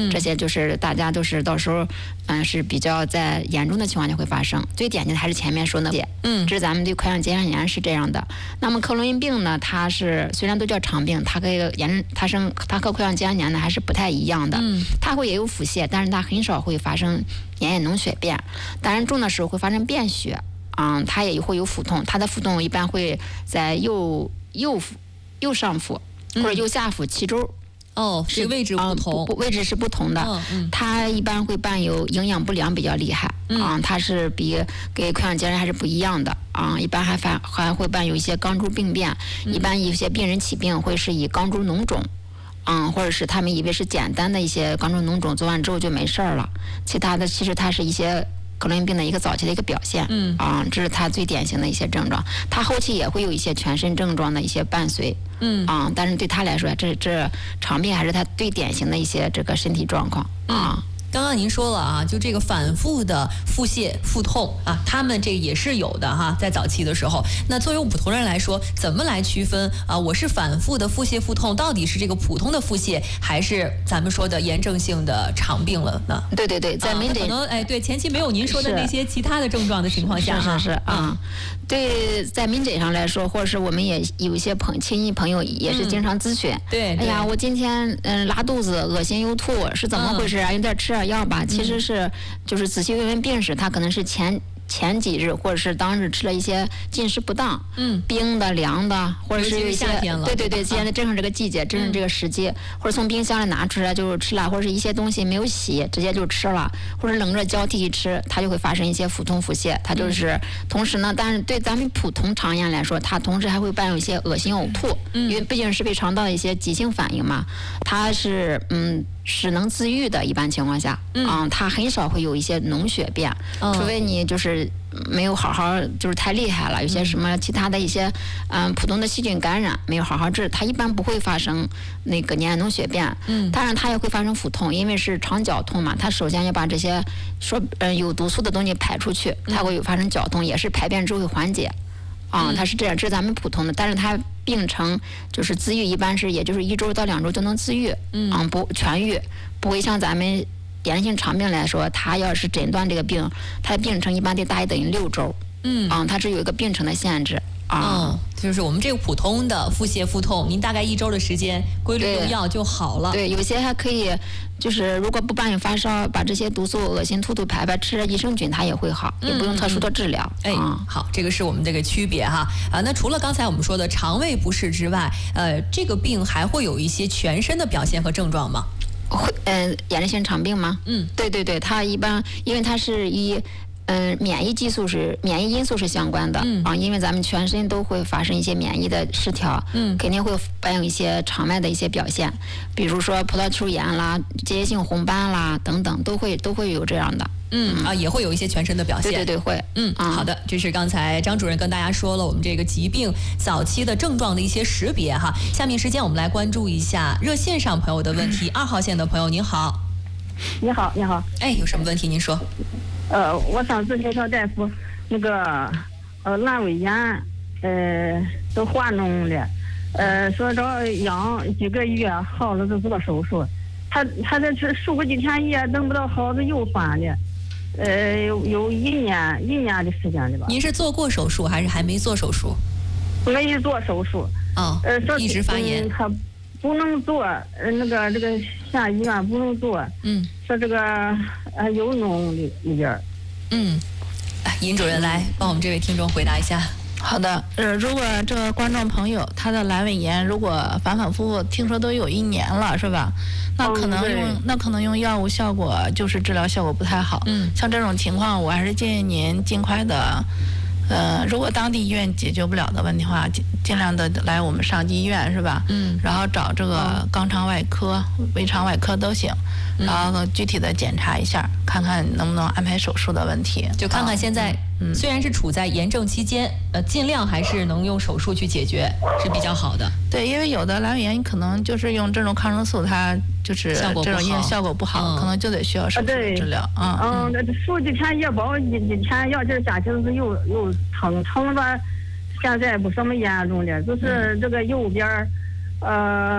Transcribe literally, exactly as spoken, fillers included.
这些就是大家都是到时候嗯是比较在严重的情况下会发生。最典型的还是前面说的，嗯，这是咱们对溃疡结肠炎是这样的。那么克罗恩病呢，它是虽然都叫肠病，它跟炎它生它和溃疡结肠炎呢还是不太一样的，嗯，它会也有腹泻，但是它很少会发生粘液脓血便，当然重的时候会发生便血。嗯，它也会有腹痛，它的腹痛一般会在右右腹、右上腹或者右下腹脐周。 哦，是位置不同， 嗯、位置是不同的。嗯嗯、它一般会伴有营养不良比较厉害，嗯、啊，它是比给溃疡结肠还是不一样的啊。一般还反还会伴有一些肛周病变，嗯、一般一些病人起病会是以肛周脓肿。嗯，或者是他们以为是简单的一些肛周脓肿，做完之后就没事儿了，其他的其实它是一些克罗恩病的一个早期的一个表现，嗯啊，这是它最典型的一些症状。它后期也会有一些全身症状的一些伴随，嗯啊，但是对他来说，这这肠病还是他最典型的一些这个身体状况啊。 嗯刚刚您说了啊，就这个反复的腹泻、腹痛啊，他们这也是有的哈，在早期的时候。那作为我们普通人来说，怎么来区分啊？我是反复的腹泻、腹痛，到底是这个普通的腹泻，还是咱们说的炎症性的肠病了呢？ 对对对，在门诊、 啊、可能哎，对前期没有您说的那些其他的症状的情况下， 是是是啊。对，在门诊上来说，或者是我们也有一些朋亲戚朋友也是经常咨询， 嗯、对, 对， 哎呀，我今天嗯拉肚子、恶心又吐，是怎么回事啊？有点吃点药吧，其实是就是仔细问问病史，他可能是前。前几日或者是当日吃了一些进食不当，嗯，冰的、凉的，或者是有一些，对对对，现在正是这个季节，正是这个时机，或者从冰箱里拿出来就吃了，或者是一些东西没有洗，直接就吃了，或者冷热交替一吃，它就会发生一些腹痛、腹泻。它就是同时呢，但是对咱们普通肠炎来说，它同时还会伴有一些恶心、呕吐，因为毕竟是胃肠道的一些急性反应嘛，它是嗯。是能自愈的，一般情况下，嗯，啊、它很少会有一些脓血便，哦、除非你就是没有好好，就是太厉害了，有些什么其他的一些，嗯、呃，普通的细菌感染没有好好治，它一般不会发生那个粘液脓血便，嗯，当然它也会发生腹痛，因为是肠绞痛嘛，它首先要把这些说呃有毒素的东西排出去，它会有发生绞痛，也是排便之后会缓解。啊，它是这样，这是咱们普通的，但是它病程就是自愈，一般是也就是一周到两周就能自愈，嗯，啊、不痊愈，不会像咱们炎性肠病来说，它要是诊断这个病，它的病程一般得大于等于六周，嗯，啊，它是有一个病程的限制。啊、 嗯，就是我们这个普通的腹泻、腹痛，您大概一周的时间规律用药就好了。 对，有些还可以，就是如果不伴有发烧，把这些毒素、恶心、吐吐排排，吃益生菌它也会好，嗯、也不用特殊的治疗。 哎、嗯，好，这个是我们这个区别哈啊。那除了刚才我们说的肠胃不适之外，呃，这个病还会有一些全身的表现和症状吗？ 会，嗯、呃，炎症性肠病吗？嗯，对对对，它一般因为它是以。嗯，免疫激素是免疫因素是相关的，嗯啊，因为咱们全身都会发生一些免疫的失调，嗯，肯定会伴有一些肠外的一些表现，比如说葡萄球炎啦、结节性红斑啦等等，都会都会有这样的。 嗯, 嗯啊，也会有一些全身的表现。 对对对，会。 嗯，啊、好的，这是刚才张主任跟大家说了我们这个疾病早期的症状的一些识别哈。下面时间我们来关注一下热线上朋友的问题。二、嗯、号线的朋友您好。 你好，你好。 哎，有什么问题您说。 呃，我想咨询肖大夫，那个呃阑尾炎，呃都化脓了，呃说找养几个月好了就做手术，他他这是输过几天液，等不到好了又犯了，呃有有一年一年的时间了吧。 您是做过手术还是还没做手术？ 没做手术。 哦，呃说一直发炎。 嗯，他不能做，呃那个这个下医院不能做。嗯。说这个呃有脓里里边。 嗯，尹主任来帮我们这位听众回答一下。 好的，呃，如果这个观众朋友他的阑尾炎如果反反复复，听说都有一年了，是吧？那可能用、嗯、那可能用药物效果就是治疗效果不太好。嗯，像这种情况，我还是建议您尽快的。呃，如果当地医院解决不了的问题的话，尽尽量的来我们上级医院是吧？嗯，然后找这个肛肠外科、胃肠外科都行，然后具体的检查一下，看看能不能安排手术的问题。 就看看现在、嗯、虽然是处在炎症期间，呃，尽量还是能用手术去解决是比较好的。 对，因为有的阑尾炎可能就是用这种抗生素，它就是这种药效果不好，可能就得需要手术治疗。嗯嗯，那输几天液包，一几天药劲下去是又又疼疼吧，现在不什么严重的，就是这个右边呃。